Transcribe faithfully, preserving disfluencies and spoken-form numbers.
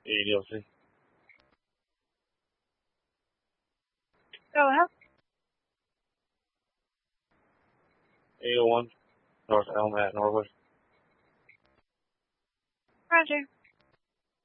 E D L C. Go ahead. eight oh one North Elm at Norwood. Roger.